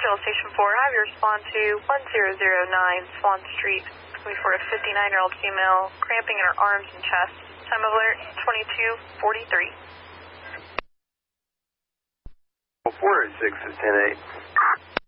Jail Station 4, have you respond to 1009 Swan Street. Looking for a 59-year-old female, cramping in her arms and chest. Time of alert, 22:43. 486 is 10-8.